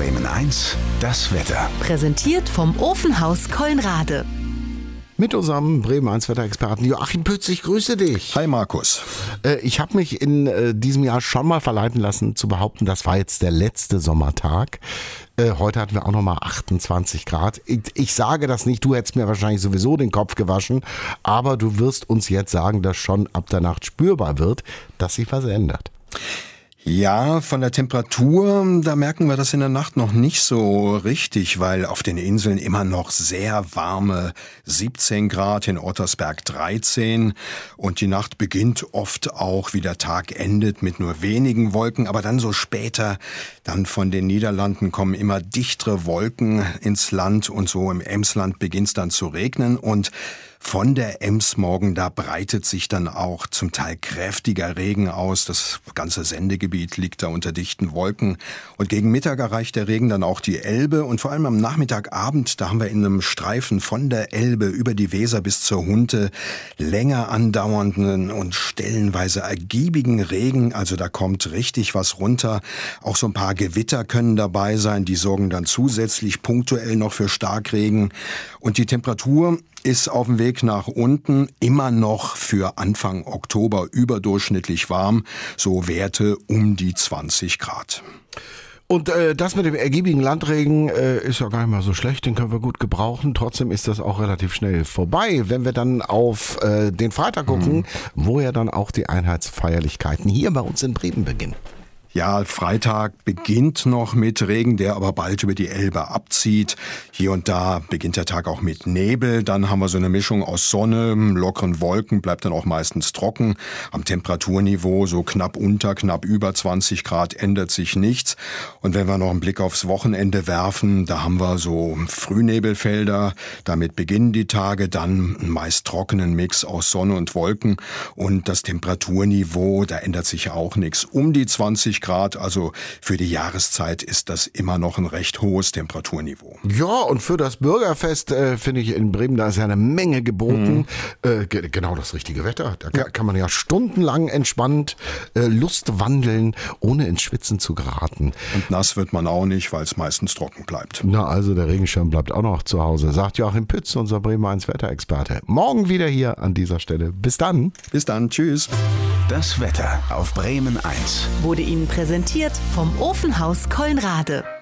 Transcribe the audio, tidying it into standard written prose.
Bremen 1, das Wetter. Präsentiert vom Ofenhaus Köln-Rade. Mit unserem Bremen 1 Wetterexperten Joachim Pütz, ich grüße dich. Hi Markus. Ich habe mich in diesem Jahr schon mal verleiten lassen zu behaupten, das war jetzt der letzte Sommertag. Heute hatten wir auch nochmal 28 Grad. Ich sage das nicht, du hättest mir wahrscheinlich sowieso den Kopf gewaschen, aber du wirst uns jetzt sagen, dass schon ab der Nacht spürbar wird, dass sich was ändert. Ja, von der Temperatur, da merken wir das in der Nacht noch nicht so richtig, weil auf den Inseln immer noch sehr warme 17 Grad, in Ottersberg 13 und die Nacht beginnt oft auch, wie der Tag endet, mit nur wenigen Wolken, aber dann so später, dann von den Niederlanden kommen immer dichtere Wolken ins Land und so im Emsland beginnt es dann zu regnen und von der Ems morgen, da breitet sich dann auch zum Teil kräftiger Regen aus. Das ganze Sendegebiet liegt da unter dichten Wolken. Und gegen Mittag erreicht der Regen dann auch die Elbe. Und vor allem am Nachmittagabend, da haben wir in einem Streifen von der Elbe über die Weser bis zur Hunte länger andauernden und stellenweise ergiebigen Regen. Also da kommt richtig was runter. Auch so ein paar Gewitter können dabei sein. Die sorgen dann zusätzlich punktuell noch für Starkregen. Und die Temperatur ist auf dem Weg nach unten, immer noch für Anfang Oktober überdurchschnittlich warm, so Werte um die 20 Grad. Und das mit dem ergiebigen Landregen ist ja gar nicht mal so schlecht, den können wir gut gebrauchen. Trotzdem ist das auch relativ schnell vorbei, wenn wir dann auf den Freitag gucken, wo ja dann auch die Einheitsfeierlichkeiten hier bei uns in Bremen beginnen. Ja, Freitag beginnt noch mit Regen, der aber bald über die Elbe abzieht. Hier und da beginnt der Tag auch mit Nebel. Dann haben wir so eine Mischung aus Sonne, lockeren Wolken, bleibt dann auch meistens trocken. Am Temperaturniveau so knapp unter, knapp über 20 Grad ändert sich nichts. Und wenn wir noch einen Blick aufs Wochenende werfen, da haben wir so Frühnebelfelder. Damit beginnen die Tage, dann einen meist trockenen Mix aus Sonne und Wolken. Und das Temperaturniveau, da ändert sich auch nichts. Um die 20 Grad, also für die Jahreszeit ist das immer noch ein recht hohes Temperaturniveau. Ja, und für das Bürgerfest finde ich in Bremen, da ist ja eine Menge geboten. Genau das richtige Wetter. Da kann man ja stundenlang entspannt Lust wandeln, ohne ins Schwitzen zu geraten. Und nass wird man auch nicht, weil es meistens trocken bleibt. Na, also der Regenschirm bleibt auch noch zu Hause, sagt Joachim Pütz, unser Bremer 1 Wetterexperte. Morgen wieder hier an dieser Stelle. Bis dann. Bis dann, tschüss. Das Wetter auf Bremen 1 Wurde Ihnen präsentiert vom Ofenhaus Köln-Rade.